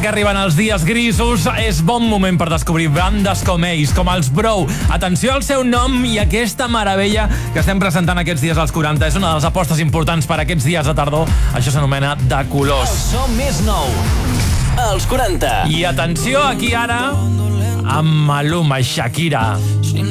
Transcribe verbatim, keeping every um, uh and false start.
que arriben els dies grisos, és bon moment per descobrir bandes com ells, com els Brou. Atenció al seu nom i aquesta meravella que estem presentant aquests dies als quaranta. És una de les apostes importants per aquests dies de tardor. Això s'anomena De Colors. El so més nou, als quaranta. I atenció aquí ara amb Maluma, Shakira. Si